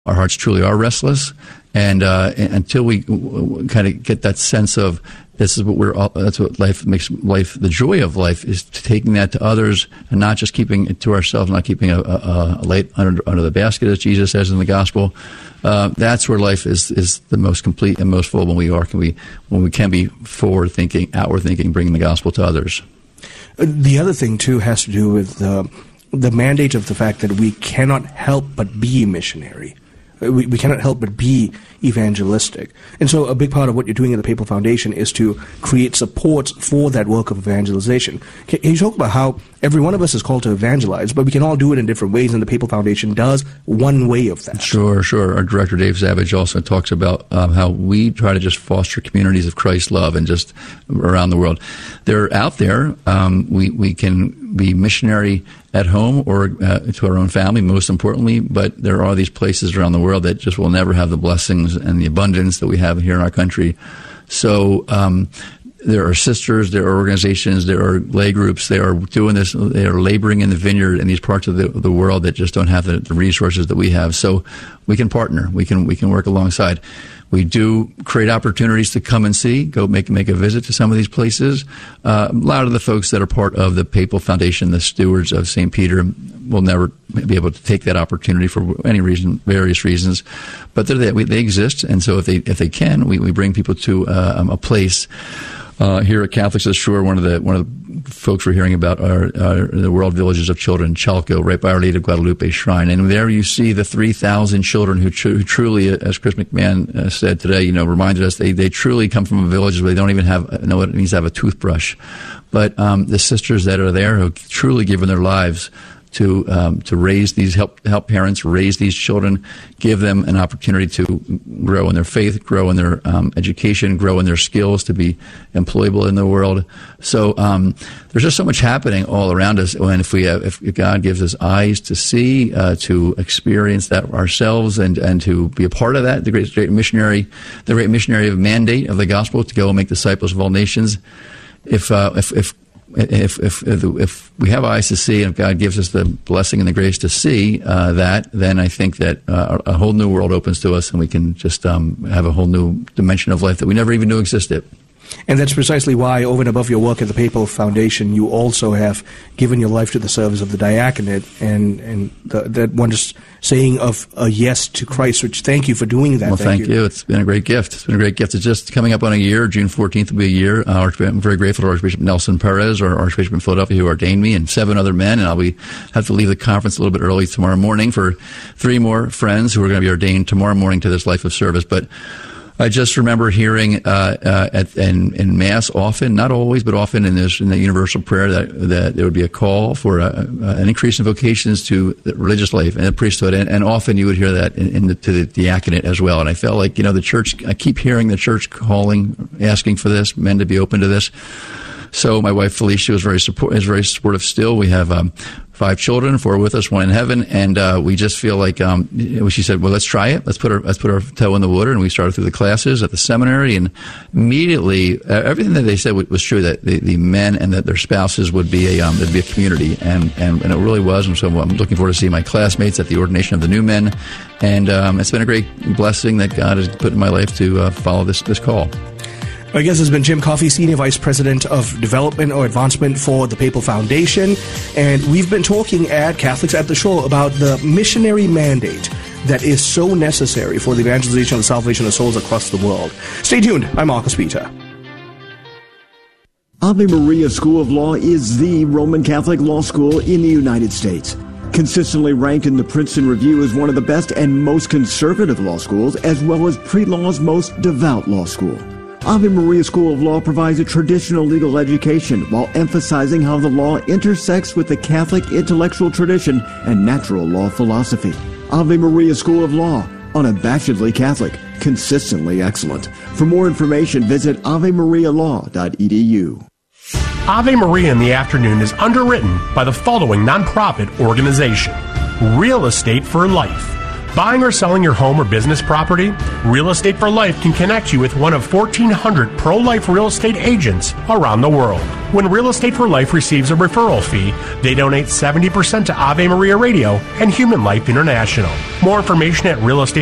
Our hearts truly are restless, and until we kind of get that sense of this is what that's what life makes life. The joy of life is taking that to others and not just keeping it to ourselves, not keeping a light under the basket, as Jesus says in the gospel. That's where life is the most complete and most full when we can be forward thinking, outward thinking, bringing the gospel to others. The other thing too has to do with the mandate of the fact that we cannot help but be missionary. We cannot help but be evangelistic. And so a big part of what you're doing at the Papal Foundation is to create supports for that work of evangelization. Can you talk about how every one of us is called to evangelize, but we can all do it in different ways, and the Papal Foundation does one way of that? Sure. Our director, Dave Savage, also talks about how we try to just foster communities of Christ's love and just around the world. They're out there. We can be missionary at home or to our own family, most importantly, but there are these places around the world that just will never have the blessings and the abundance that we have here in our country. So there are sisters, there are organizations, there are lay groups, they are doing this, they are laboring in the vineyard in these parts of the world that just don't have the resources that we have. So we can partner, we can work alongside. We do create opportunities to come and see, go make a visit to some of these places. A lot of the folks that are part of the Papal Foundation, the stewards of St. Peter, will never be able to take that opportunity for any reason, various reasons. But they exist, and so if they can, we bring people to a place. Here at Catholics of the Shore, one of the folks we're hearing about are the World Villages of Children, Chalco, right by Our Lady of Guadalupe Shrine. And there you see the 3,000 children who truly, as Chris McMahon said today, reminded us, they truly come from a village where they don't even know what it means to have a toothbrush. But the sisters that are there who have truly given their lives to raise these, help parents raise these children, give them an opportunity to grow in their faith, grow in their education, grow in their skills to be employable in the world. So there's just so much happening all around us. And if God gives us eyes to see, to experience that ourselves, and to be a part of that, the great missionary of mandate of the gospel to go and make disciples of all nations. If we have eyes to see, and if God gives us the blessing and the grace to see that, then I think that a whole new world opens to us, and we can just have a whole new dimension of life that we never even knew existed. And that's precisely why, over and above your work at the Papal Foundation, you also have given your life to the service of the diaconate, and that wondrous saying of a yes to Christ, which thank you for doing that. Well, thank you. It's been a great gift. It's just coming up on a year. June 14th will be a year. I'm very grateful to Archbishop Nelson Perez, our Archbishop in Philadelphia, who ordained me, and 7 other men. And I'll have to leave the conference a little bit early tomorrow morning for 3 more friends who are going to be ordained tomorrow morning to this life of service. But I just remember hearing in Mass often, not always, but often in the universal prayer that there would be a call for an increase in vocations to the religious life and the priesthood, and often you would hear that to the diaconate as well. And I felt like the church. I keep hearing the church calling, asking for this, men to be open to this. So my wife Felicia is very supportive still. We have 5 children, 4 with us, 1 in heaven, and we just feel like she said, well, let's try it. Let's put our toe in the water, and we started through the classes at the seminary, and immediately everything that they said was true, that the men and that their spouses would be there'd be a community, and it really was. And so I'm looking forward to seeing my classmates at the ordination of the new men, and it's been a great blessing that God has put in my life to follow this call. My guest has been Jim Coffey, Senior Vice President of Development or Advancement for the Papal Foundation. And we've been talking at Catholics at the Shore about the missionary mandate that is so necessary for the evangelization and the salvation of souls across the world. Stay tuned. I'm Marcus Peter. Ave Maria School of Law is the Roman Catholic law school in the United States. Consistently ranked in the Princeton Review as one of the best and most conservative law schools, as well as pre-law's most devout law school. Ave Maria School of Law provides a traditional legal education while emphasizing how the law intersects with the Catholic intellectual tradition and natural law philosophy. Ave Maria School of Law, unabashedly Catholic, consistently excellent. For more information, visit avemarialaw.edu. Ave Maria in the Afternoon is underwritten by the following nonprofit organization: Real Estate for Life. Buying or selling your home or business property? Real Estate for Life can connect you with one of 1,400 pro-life real estate agents around the world. When Real Estate for Life receives a referral fee, they donate 70% to Ave Maria Radio and Human Life International. More information at realestate